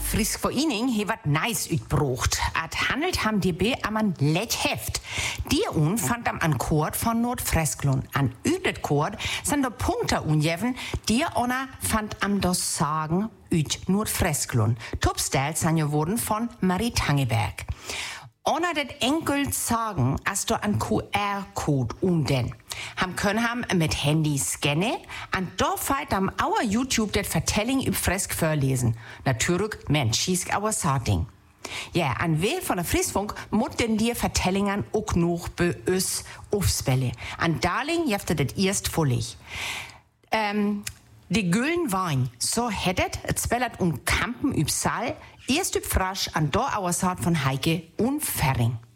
frisk Vereinigung he wat nice utbrocht. Het handelt ham DB am an Letheft. Die fand am an Chord von Nordfresklund. An üdet Chord sind der Punkte unjeven, die fand am das Sagen üt Nordfresklund. Topstel sind geworden von Marie Tangeberg. Ohne das enkel sagen, als du an QR-Code unden. Ham mit Handy scannen, und da feit am auer YouTube det Vertelling üb Fresk vorlesen. Natürlich men schiesk auer Sarting. Ja, an weh von der Friesfunk mut denn die Vertellingen auch noch bei uns aufspelle. An Darling jefte det erst vollig. Die Güllen Wein, so hättet, et spellert Kampen üb Saal, erst üb Frasch an da auer Saat von Heike und Ferring.